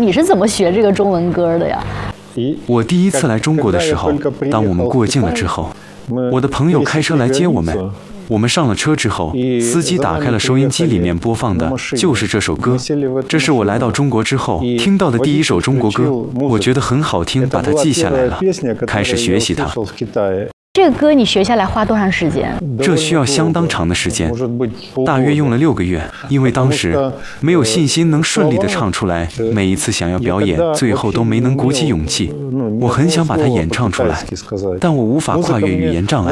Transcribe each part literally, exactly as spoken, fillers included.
你是怎么学这个中文歌的呀？ 我第一次来中国的时候，当我们过境了之后，我的朋友开车来接我们。我们上了车之后，司机打开了收音机，里面播放的就是这首歌。这是我来到中国之后听到的第一首中国歌，我觉得很好听，把它记下来了，开始学习它。 这个歌你学下来花多长时间？ 这需要相当长的时间，大约用了六个月。因为当时没有信心能顺利地唱出来，每一次想要表演，最后都没能鼓起勇气。我很想把它演唱出来，但我无法跨越语言障碍。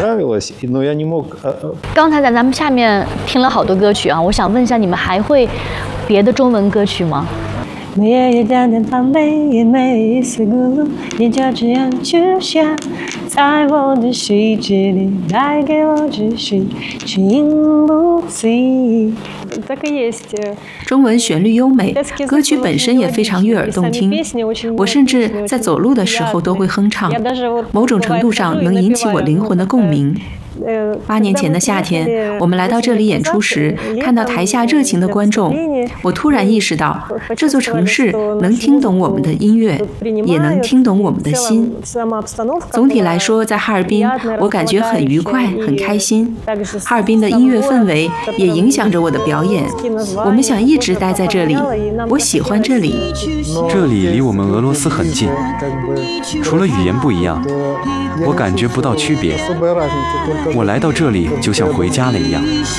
刚才在咱们下面听了好多歌曲啊，我想问一下，你们还会别的中文歌曲吗？ 每夜一点点防备，也每一丝咕噜，你就这样出现在我的世界里，带给我秩序，情不息。 中文旋律优美，歌曲本身也非常悦耳动听。我甚至在走路的时候都会哼唱，某种程度上能引起我灵魂的共鸣。八年前的夏天，我们来到这里演出时，看到台下热情的观众，我突然意识到，这座城市能听懂我们的音乐，也能听懂我们的心。总体来说，在哈尔滨，我感觉很愉快，很开心。哈尔滨的音乐氛围也影响着我的表演。我们想一直待在这里，我喜欢这里。 这里离我们俄罗斯很近，除了语言不一样，我感觉不到区别。我来到这里就像回家了一样。